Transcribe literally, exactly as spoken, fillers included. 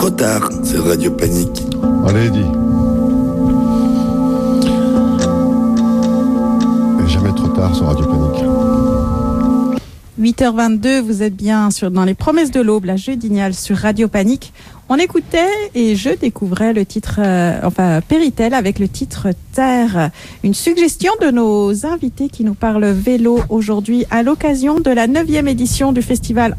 trop tard sur Radio Panique. Allez, dis. Jamais trop tard sur Radio Panique. huit heures vingt-deux, vous êtes bien sur, dans les promesses de l'aube, la Jeudiniale sur Radio Panique. On écoutait et je découvrais le titre, euh, enfin Péritel avec le titre Terre. Une suggestion de nos invités qui nous parlent vélo aujourd'hui à l'occasion de la neuvième édition du festival